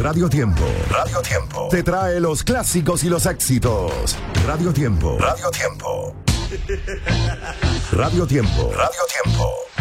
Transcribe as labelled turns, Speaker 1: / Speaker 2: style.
Speaker 1: Radio Tiempo. Radio Tiempo. Te trae los clásicos y los éxitos. Radio Tiempo. Radio Tiempo. Radio Tiempo. Radio Tiempo.